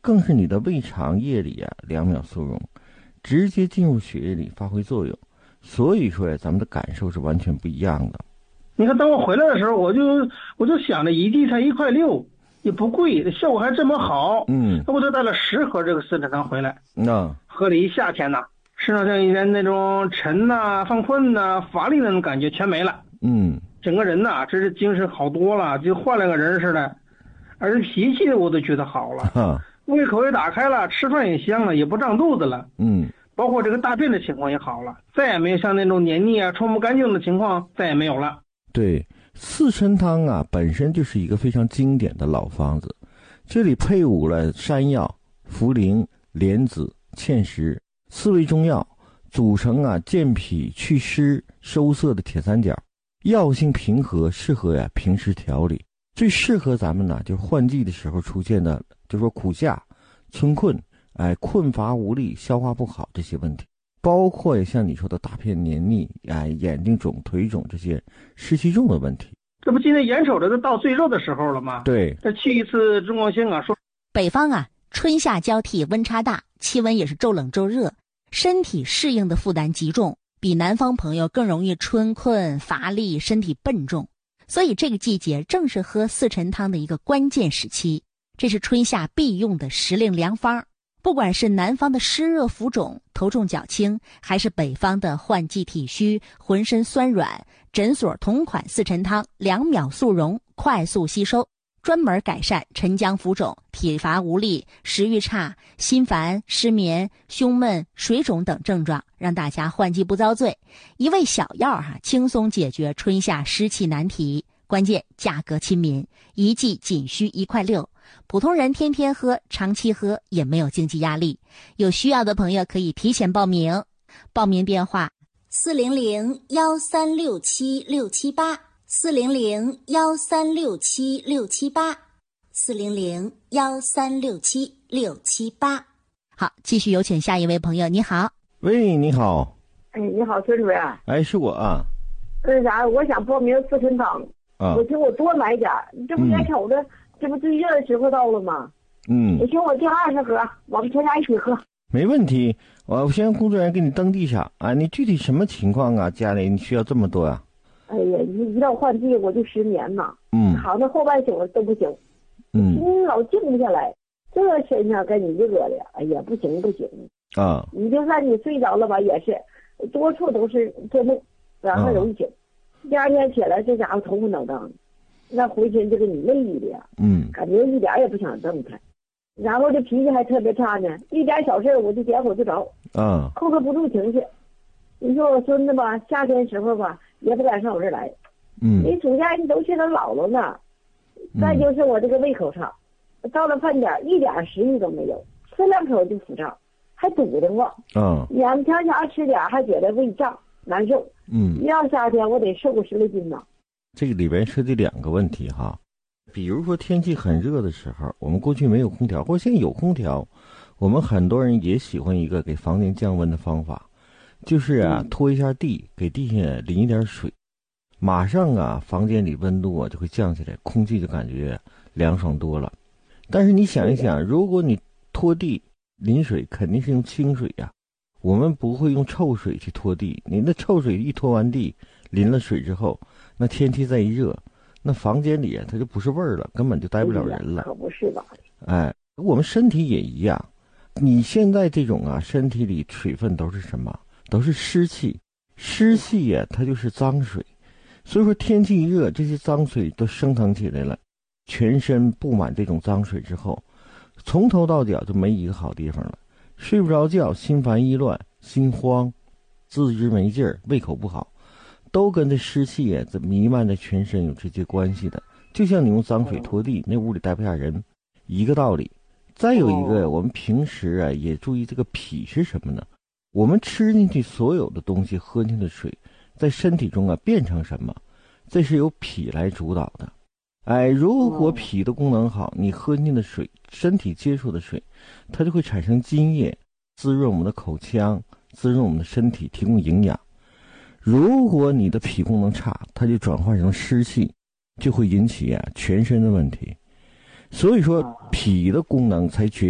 更是你的胃肠液里2秒速溶，直接进入血液里发挥作用。所以说咱们的感受是完全不一样的。 你看，当我回来的时候，我就想着一剂才1.6块，也不贵，效果还这么好。那我就带了10盒这个四陈汤回来。喝了一夏天呐，身上像以前那种沉呐、犯困呐、乏力那种感觉全没了。整个人呐，真是精神好多了，就换了个人似的。而且脾气我都觉得好了，胃口也打开了，吃饭也香了，也不胀肚子了。包括这个大便的情况也好了，再也没有像那种黏腻啊、冲不干净的情况再也没有了。 对，四陈汤本身就是一个非常经典的老方子，这里配伍了山药、茯苓、莲子、芡实4味中药，组成健脾祛湿收涩的铁三角，药性平和，适合平时调理。最适合咱们就是换季的时候出现的，就是说苦夏、春困，困乏无力、消化不好这些问题，包括也像你说的大便黏腻，眼睛肿、腿肿这些湿气重的问题。 这不今天眼瞅着都到最热的时候了吗？ 对， 再去一次中光兴说北方春夏交替，温差大，气温也是骤冷骤热，身体适应的负担极重，比南方朋友更容易春困乏力，身体笨重。所以这个季节正是喝四陈汤的一个关键时期，这是春夏必用的时令良方。不管是南方的湿热浮肿、头重脚轻，还是北方的换季体虚、浑身酸软，诊所同款四陈汤2秒速溶，快速吸收，专门改善沉江浮肿、体乏无力、食欲差、心烦、失眠、胸闷、水肿等症状，让大家换季不遭罪。一味小药轻松解决春夏湿气难题，关键价格亲民，一剂仅需1.6块，普通人天天喝、长期喝也没有经济压力。有需要的朋友可以提前报名，报名电话400-1367-678 400-1367-678 400-1367-678。好，继续有请下一位朋友。你好。 喂，你好。 你好，崔主任。 是我那啥，我想报名四陈汤。我寻我多买点，这不眼瞅着这不最热的时候到了吗？我寻我订20盒，我们全家一起喝。 没问题，我先让工作人员给你登记上你具体什么情况家里你需要这么多哎呀，一到换季我就失眠呐。好像后半宿都不行。老静不下来，这身上跟你热的，哎呀，不行。你就算你睡着了吧，也是多处都是做梦，然后容易醒。第二天起来，这家伙头昏脑胀，那浑身就给你累的呀。感觉一点也不想动弹，然后这脾气还特别差呢，一点小事我就点火就着，控制不住情绪。你说我孙子吧，夏天时候吧也不敢上我这儿来，你暑假你都去他姥姥那，再就是我这个胃口差，到了饭点一点食欲都没有，吃2口就腹胀，还堵得慌。眼前前吃点还觉得胃胀难受。一到夏天我得瘦个10来斤呢。 这个里边涉及2个问题比如说天气很热的时候，我们过去没有空调，或者现在有空调，我们很多人也喜欢一个给房间降温的方法，就是拖一下地，给地下淋一点水，马上房间里温度就会降下来，空气就感觉凉爽多了。但是你想一想，如果你拖地淋水，肯定是用清水我们不会用臭水去拖地，你那臭水一拖完地淋了水之后，那天气再一热，那房间里它就不是味儿了，根本就待不了人了。 可不是吧？ 我们身体也一样，你现在这种身体里水分都是什么？都是湿气，湿气它就是脏水，所以说天气一热，这些脏水都升腾起来了，全身布满这种脏水之后，从头到脚就没一个好地方了，睡不着觉，心烦意乱，心慌，自知没劲儿，胃口不好，都跟这湿气这弥漫在全身有直接关系的。就像你用脏水拖地，那屋里待不下人，一个道理。再有一个，我们平时也注意这个脾是什么呢？我们吃进去所有的东西，喝进去的水，在身体中变成什么？这是由脾来主导的。如果脾的功能好，你喝进的水，身体接触的水，它就会产生津液，滋润我们的口腔，滋润我们的身体，提供营养。如果你的脾功能差，它就转化成湿气，就会引起全身的问题。所以说脾的功能才决